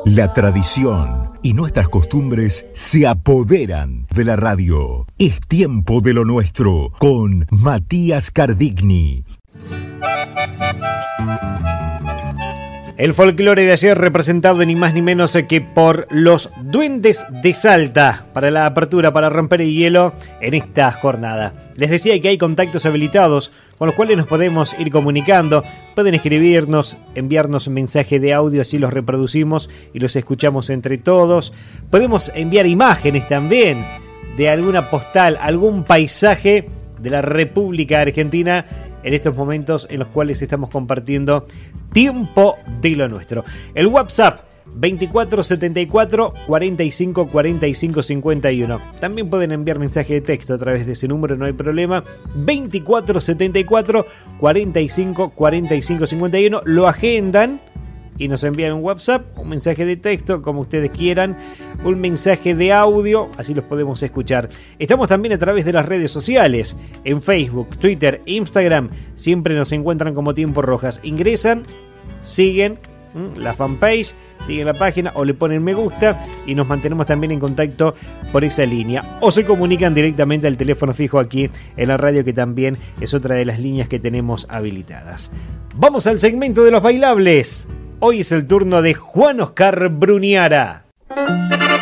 La tradición y nuestras costumbres se apoderan de la radio. Es tiempo de lo nuestro con Matías Cardigni. El folclore de ayer representado ni más ni menos que por los Duendes de Salta para la apertura, para romper el hielo en esta jornada. Les decía que hay contactos habilitados con los cuales nos podemos ir comunicando. Pueden escribirnos, enviarnos un mensaje de audio, así los reproducimos y los escuchamos entre todos. Podemos enviar imágenes también de alguna postal, algún paisaje de la República Argentina en estos momentos en los cuales estamos compartiendo tiempo de lo nuestro. El WhatsApp 2474 45 45 51. También pueden enviar mensaje de texto a través de ese número, no hay problema. 2474 45 45 51. Lo agendan y nos envían un WhatsApp, un mensaje de texto, como ustedes quieran, un mensaje de audio, así los podemos escuchar. Estamos también a través de las redes sociales, en Facebook, Twitter, Instagram, siempre nos encuentran como Tiempo Rojas. Ingresan, siguen la fanpage, siguen la página o le ponen me gusta y nos mantenemos también en contacto por esa línea. O se comunican directamente al teléfono fijo aquí en la radio, que también es otra de las líneas que tenemos habilitadas. Vamos al segmento de los bailables. Hoy es el turno de Juan Oscar Bruniara.